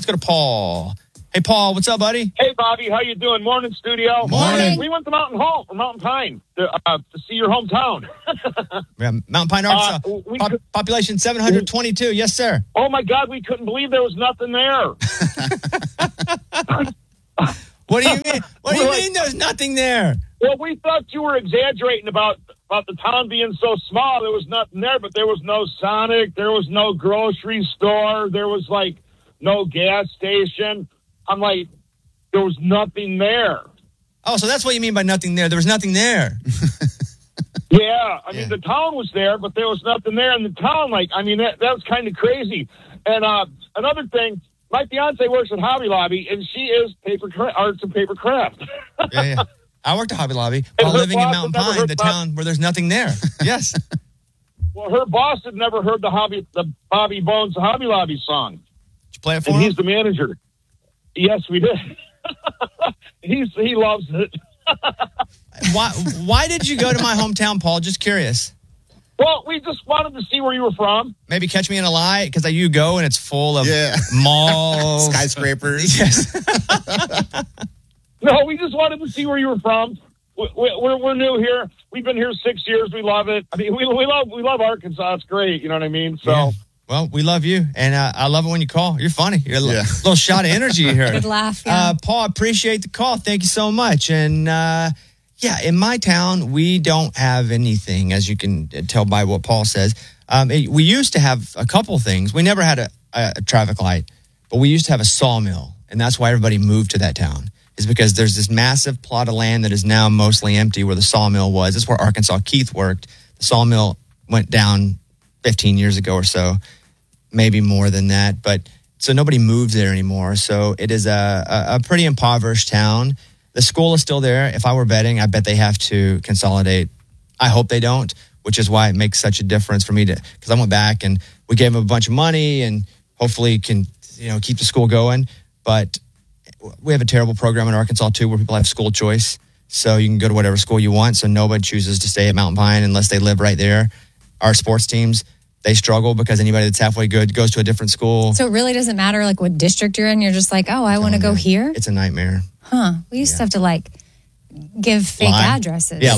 Let's go to Paul. Hey, Paul, what's up, buddy? Hey, Bobby, how you doing? Morning, studio. Morning. We went to Mountain Pine to see your hometown. Yeah, Mountain Pine, Arkansas. Population 722. Yes, sir. Oh, my God, we couldn't believe there was nothing there. What do you mean? What do you mean there's nothing there? Well, we thought you were exaggerating about the town being so small. There was nothing there, but there was no Sonic. There was no grocery store. There was, no gas station. I'm like, there was nothing there. Oh, so that's what you mean by nothing there. There was nothing there. Yeah, I mean, the town was there, but there was nothing there in the town. That was kind of crazy. And another thing, my fiance works at Hobby Lobby, and she is arts and paper craft. Yeah. I worked at Hobby Lobby while living in Mountain Pine, the town where there's nothing there. Yes. Well, her boss had never heard the Bobby Bones Hobby Lobby song. Did you play it for him? And he's the manager. Yes, we did. He loves it. Why did you go to my hometown, Paul? Just curious. Well, we just wanted to see where you were from. Maybe catch me in a lie, because you go and it's full of malls. Skyscrapers. Yes. No, we just wanted to see where you were from. We're new here. We've been here 6 years. We love it. I mean, we love Arkansas. It's great. You know what I mean? So. Yeah. Well, we love you, and I love it when you call. You're funny. You're a little shot of energy here. Good laugh. Yeah. Paul, I appreciate the call. Thank you so much. And in my town, we don't have anything, as you can tell by what Paul says. We used to have a couple things. We never had a traffic light, but we used to have a sawmill, and that's why everybody moved to that town. Is because there's this massive plot of land that is now mostly empty where the sawmill was. That's where Arkansas Keith worked. The sawmill went down 15 years ago or so, maybe more than that. But so nobody moves there anymore. So it is a pretty impoverished town. The school is still there. If I were betting, I bet they have to consolidate. I hope they don't, which is why it makes such a difference for me because I went back and we gave them a bunch of money and hopefully can, keep the school going. But we have a terrible program in Arkansas too, where people have school choice. So you can go to whatever school you want. So nobody chooses to stay at Mountain Pine unless they live right there. Our sports teams, they struggle because anybody that's halfway good goes to a different school. So it really doesn't matter what district you're in. You're just like, I want to go here. It's a nightmare. Huh. We used to have to give fake addresses. Yeah,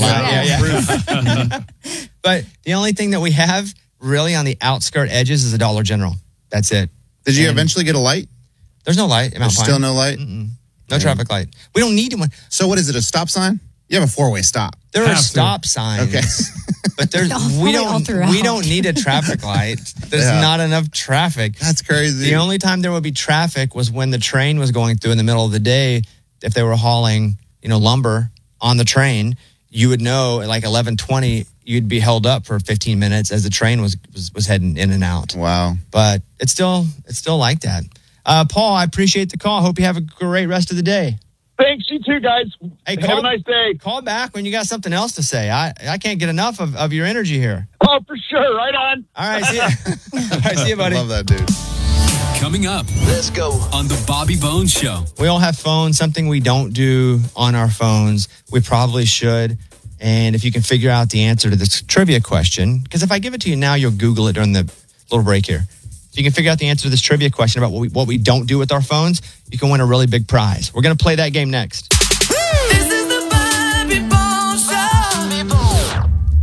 yeah. But the only thing that we have really on the outskirt edges is a Dollar General. That's it. Did you eventually get a light? There's no light at Mountain Pine. Still no light? No traffic light. We don't need one. So what is it, a stop sign? You have a four-way stop. There are stop signs. Okay. But we don't need a traffic light. There's not enough traffic. That's crazy. The only time there would be traffic was when the train was going through in the middle of the day. If they were hauling, lumber on the train, you would know at 11:20 you'd be held up for 15 minutes as the train was heading in and out. Wow. But it's still like that. Paul, I appreciate the call. Hope you have a great rest of the day. Thanks, you too, guys. Hey, have a nice day. Call back when you got something else to say. I can't get enough of your energy here. Oh, for sure. Right on. All right, see you. All right, see you, buddy. I love that, dude. Coming up, let's go on the Bobby Bones Show. We all have phones, something we don't do on our phones. We probably should. And if you can figure out the answer to this trivia question, because if I give it to you now, you'll Google it during the little break here. If you can figure out the answer to this trivia question about what we don't do with our phones, you can win a really big prize. We're going to play that game next. This is the Bobby Bones Show.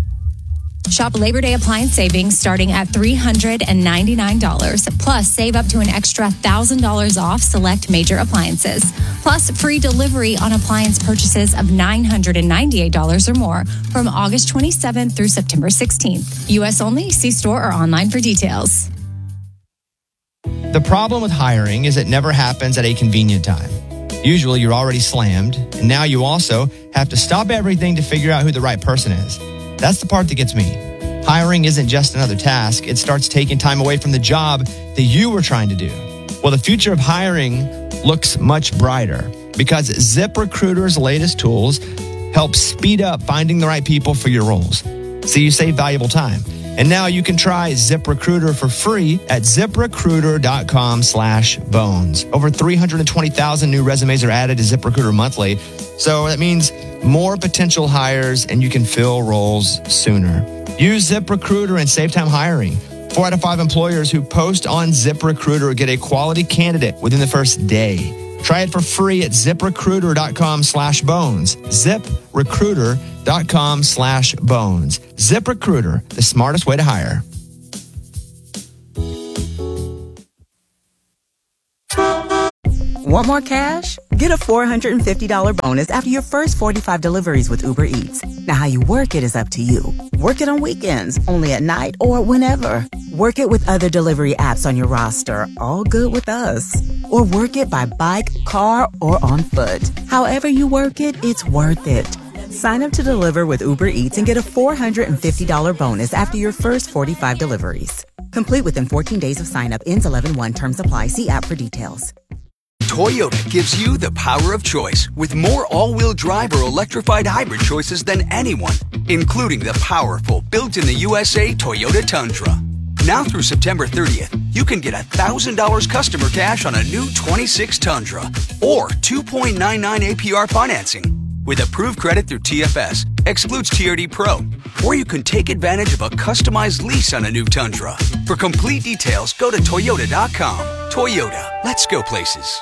Shop Labor Day appliance savings starting at $399. Plus, save up to an extra $1,000 off select major appliances. Plus, free delivery on appliance purchases of $998 or more from August 27th through September 16th. U.S. only. See store or online for details. The problem with hiring is it never happens at a convenient time. Usually you're already slammed, and now you also have to stop everything to figure out who the right person is. That's the part that gets me. Hiring isn't just another task. It starts taking time away from the job that you were trying to do. Well, the future of hiring looks much brighter because ZipRecruiter's latest tools help speed up finding the right people for your roles. So you save valuable time. And now you can try ZipRecruiter for free at ZipRecruiter.com/bones. Over 320,000 new resumes are added to ZipRecruiter monthly. So that means more potential hires and you can fill roles sooner. Use ZipRecruiter and save time hiring. 4 out of 5 employers who post on ZipRecruiter get a quality candidate within the first day. Try it for free at ZipRecruiter.com/bones. ZipRecruiter.com/bones. ZipRecruiter, the smartest way to hire. Want more cash? Get a $450 bonus after your first 45 deliveries with Uber Eats. Now, how you work it is up to you. Work it on weekends, only at night, or whenever. Work it with other delivery apps on your roster, all good with us. Or work it by bike, car, or on foot. However you work it, it's worth it. Sign up to deliver with Uber Eats and get a $450 bonus after your first 45 deliveries. Complete within 14 days of sign up. Ends 11/1. Terms apply. See app for details. Toyota gives you the power of choice with more all-wheel drive or electrified hybrid choices than anyone, including the powerful built-in-the-USA Toyota Tundra. Now through September 30th, you can get $1,000 customer cash on a new 26 Tundra or 2.99 APR financing with approved credit through TFS, excludes TRD Pro, or you can take advantage of a customized lease on a new Tundra. For complete details, go to Toyota.com. Toyota, let's go places.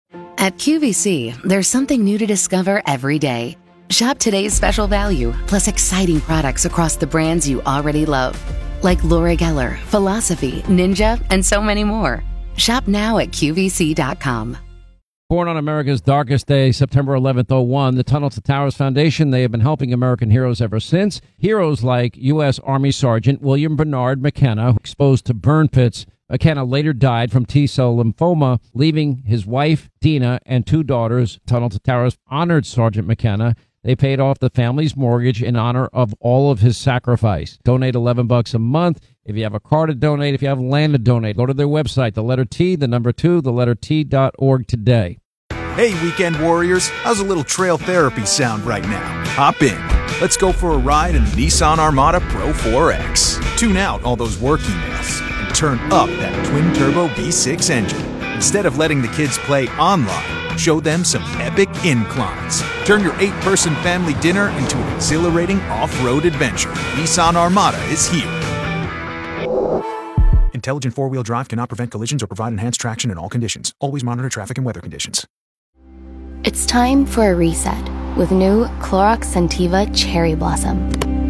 At QVC, there's something new to discover every day. Shop today's special value, plus exciting products across the brands you already love, like Laura Geller, Philosophy, Ninja, and so many more. Shop now at QVC.com. Born on America's darkest day, September 11th, 01, the Tunnel to Towers Foundation, they have been helping American heroes ever since. Heroes like U.S. Army Sergeant William Bernard McKenna, exposed to burn pits. McKenna later died from T-cell lymphoma, leaving his wife, Dina, and 2 daughters. Tunnel to Towers honored Sergeant McKenna. They paid off the family's mortgage in honor of all of his sacrifice. Donate $11 a month. If you have a car to donate, if you have land to donate, go to their website, the letter T, the number 2, the letter T.org today. Hey, weekend warriors, how's a little trail therapy sound right now? Hop in. Let's go for a ride in the Nissan Armada Pro 4X. Tune out all those work emails and turn up that twin-turbo V6 engine. Instead of letting the kids play online, show them some epic inclines. Turn your 8-person family dinner into an exhilarating off-road adventure. Nissan Armada is here. Intelligent four-wheel drive cannot prevent collisions or provide enhanced traction in all conditions. Always monitor traffic and weather conditions. It's time for a reset with new Clorox Scentiva Cherry Blossom.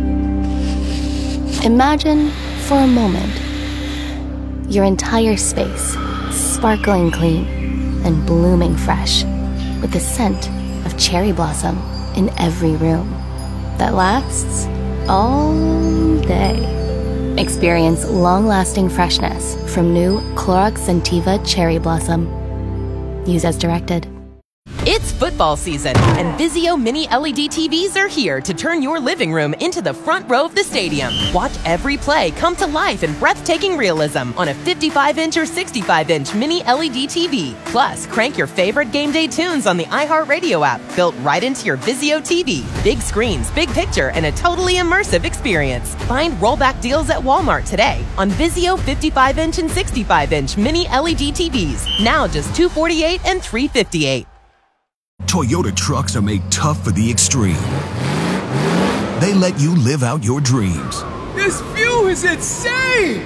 Imagine, for a moment, your entire space sparkling clean and blooming fresh with the scent of cherry blossom in every room that lasts all day. Experience long-lasting freshness from new Clorox Scentiva Cherry Blossom. Use as directed. It's football season, and Vizio Mini LED TVs are here to turn your living room into the front row of the stadium. Watch every play come to life in breathtaking realism on a 55-inch or 65-inch Mini LED TV. Plus, crank your favorite game day tunes on the iHeartRadio app, built right into your Vizio TV. Big screens, big picture, and a totally immersive experience. Find rollback deals at Walmart today on Vizio 55-inch and 65-inch Mini LED TVs. Now just $248 and $358. Toyota trucks are made tough for the extreme. They let you live out your dreams. This view is insane!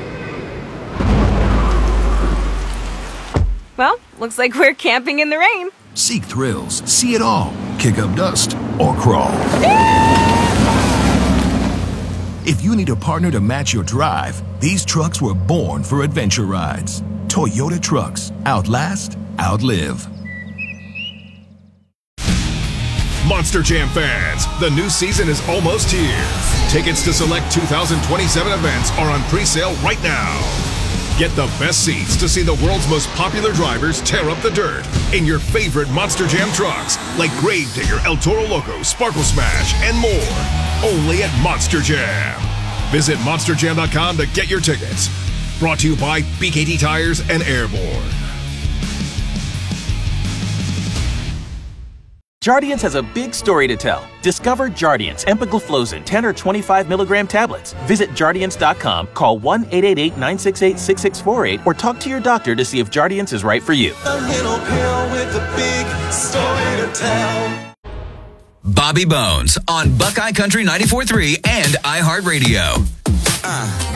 Well, looks like we're camping in the rain. Seek thrills, see it all, kick up dust, or crawl. If you need a partner to match your drive, these trucks were born for adventure rides. Toyota trucks, outlast, outlive. Monster Jam fans, the new season is almost here. Tickets to select 2027 events are on pre-sale right now. Get the best seats to see the world's most popular drivers tear up the dirt in your favorite Monster Jam trucks, like Gravedigger, El Toro Loco, Sparkle Smash, and more. Only at Monster Jam. Visit monsterjam.com to get your tickets. Brought to you by BKT Tires and Airborne. Jardiance has a big story to tell. Discover Jardiance empagliflozin 10 or 25 milligram tablets. Visit Jardiance.com, call 1-888-968-6648, or talk to your doctor to see if Jardiance is right for you. A little pill with a big story to tell. Bobby Bones on Buckeye Country 94.3 and iHeartRadio.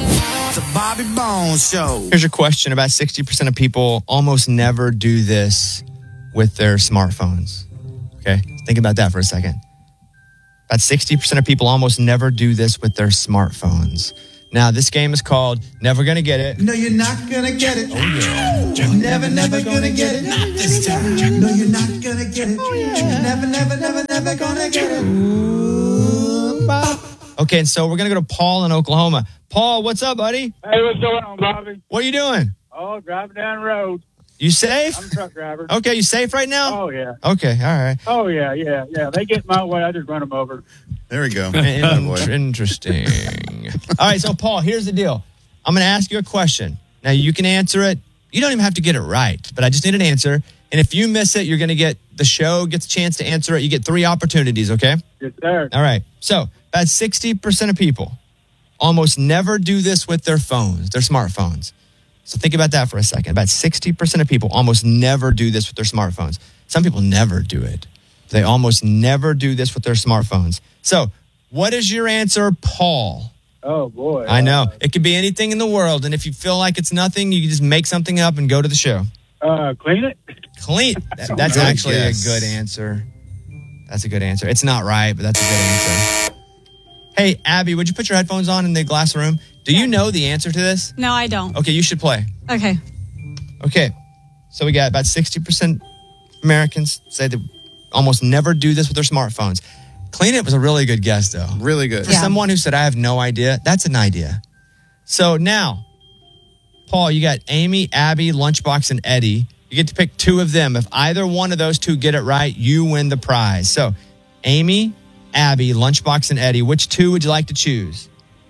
The Bobby Bones Show. Here's your question. About 60% of people almost never do this with their smartphones. Okay, think about that for a second. About 60% of people almost never do this with their smartphones. Now, this game is called Never Gonna Get It. No, you're not gonna get it. Oh, yeah. Never gonna get it. Not this time. No, you're not gonna get it. Oh, yeah. Never gonna get it. Ooh, Okay, and so we're going to go to Paul in Oklahoma. Paul, what's up, buddy? Hey, what's going on, Bobby? What are you doing? Oh, driving down the road. You safe? I'm a truck driver. Okay, you safe right now? Oh, yeah. Okay, all right. Oh, yeah. They get my way. I just run them over. There we go. Interesting. All right, so Paul, here's the deal. I'm going to ask you a question. Now, you can answer it. You don't even have to get it right, but I just need an answer. And if you miss it, you're going to get the show gets a chance to answer it. You get 3 opportunities, okay? Yes, sir. All right. So, about 60% of people almost never do this with their phones, their smartphones. So think about that for a second. About 60% of people almost never do this with their smartphones. Some people never do it. They almost never do this with their smartphones. So, what is your answer, Paul? Oh, boy. I know. It could be anything in the world. And if you feel like it's nothing, you can just make something up and go to the show. Clean it? Clean. That's actually a good answer. That's a good answer. It's not right, but that's a good answer. Hey, Abby, would you put your headphones on in the glass room? Do you know the answer to this? No, I don't. Okay, you should play. Okay. Okay. So we got about 60% Americans say they almost never do this with their smartphones. Clean It was a really good guess, though. Really good. For someone who said, I have no idea, that's an idea. So now, Paul, you got Amy, Abby, Lunchbox, and Eddie. You get to pick 2 of them. If either one of those 2 get it right, you win the prize. So, Amy, Abby, Lunchbox, and Eddie, which 2 would you like to choose?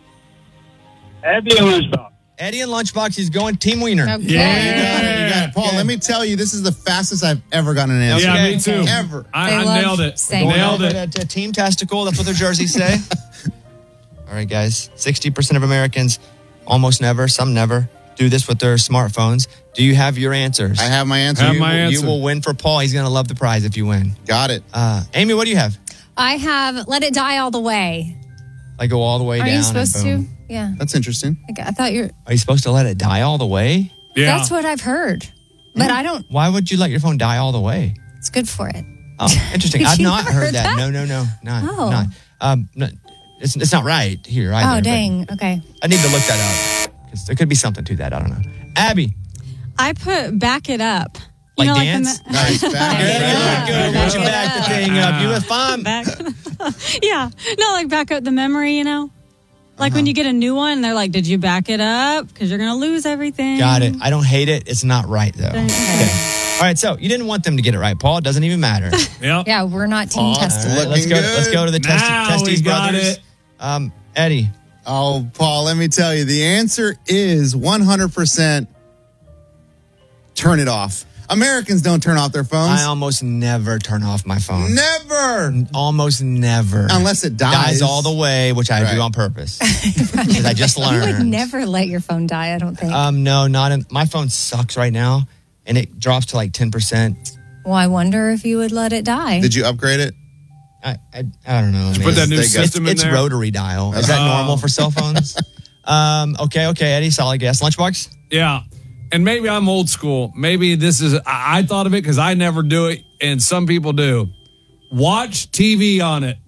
Abby and Lunchbox. Eddie and Lunchbox, he's going Team Wiener. Okay. Yeah, you got it. Paul, let me tell you, this is the fastest I've ever gotten an answer. Yeah, me too. Ever. I nailed it. Nailed it. Team Testicle, that's what their jerseys say. All right, guys. 60% of Americans almost never, some never, do this with their smartphones. Do you have your answers? I have my answer. You will win for Paul. He's going to love the prize if you win. Got it. Amy, what do you have? I have Let It Die All the Way. Like go all the way down. Are you supposed and to? boom. Yeah. That's interesting. I thought you're... Are you supposed to let it die all the way? Yeah. That's what I've heard. But I don't... Why would you let your phone die all the way? It's good for it. Oh, interesting. I've You not never heard that. that? No. Oh. No, it's not right here either. Oh, but dang. Okay. I need to look that up. Because there could be something to that. I don't know. Abby. I put Back It Up. Like You know, dance? Nice. Back Good. Once you back the thing up, you were fine. Yeah. No, like back up the memory, you know? Like when you get a new one, they're like, did you back it up? Because you're going to lose everything. Got it. I don't hate it. It's not right, though. Okay. All right, so you didn't want them to get it right, Paul. It doesn't even matter. Yep. Yeah, we're not Team Testicle. All right, let's go to the Testes brothers. Eddie. Oh, Paul, let me tell you, the answer is 100% turn it off. Americans don't turn off their phones. I almost never turn off my phone. Never. Almost never. Unless it dies. Dies all the way, which I do on purpose. Because I just learned. You would never let your phone die, I don't think. No, not in. My phone sucks right now, and it drops to like 10%. Well, I wonder if you would let it die. Did you upgrade it? I don't know. Did you put that new system in it's there? rotary dial. Is that normal for cell phones? Okay, Eddie, solid guess. Lunchbox? Yeah. And maybe I'm old school. Maybe this is, I thought of it because I never do it, and some people do. Watch TV on it.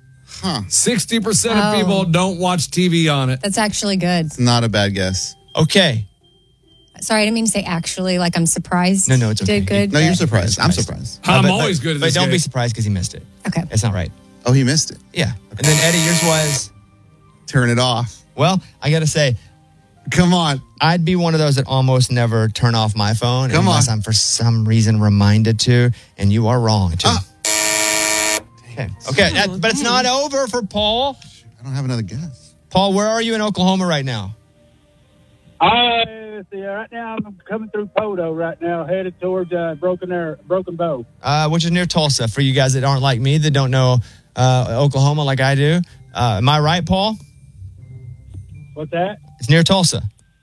60% of people don't watch TV on it. That's actually good. It's not a bad guess. Okay. Sorry, I didn't mean to say actually, like I'm surprised. No, it's okay. Did good. No, you're surprised. I'm surprised. I'm always good at this But don't be game. surprised because he missed it. Okay. It's not right. Oh, he missed it. Yeah. And then, Eddie, yours was? Turn it off. Well, I got to say, come on. I'd be one of those that almost never turn off my phone unless I'm for some reason reminded to, and you are wrong, too. Okay, but it's not over for Paul. I don't have another guess. Paul, where are you in Oklahoma right now? Let's see, right now I'm coming through Podo right now, headed towards Broken Bow. Which is near Tulsa. For you guys that aren't like me, that don't know Oklahoma like I do. Am I right, Paul? What's that? It's near Tulsa.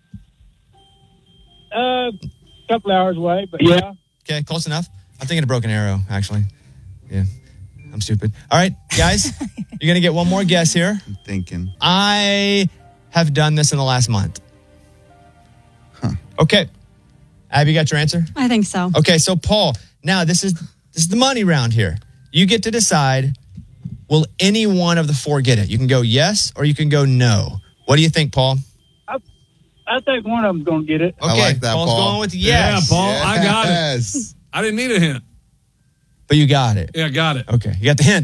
A couple hours away, but yeah. Okay, close enough. I'm thinking of Broken Arrow, actually. Yeah, I'm stupid. All right, guys, you're going to get one more guess here. I'm thinking. I have done this in the last month. Okay. Abby, you got your answer? I think so. Okay, so Paul, now this is the money round here. You get to decide, will any one of the four get it? You can go yes or you can go no. What do you think, Paul? I think one of them's going to get it. Okay, I like that, Paul's Paul. going with yes. Yeah, Paul, I got it. Yes. I didn't need a hint. But you got it. Yeah, got it. Okay, you got the hint.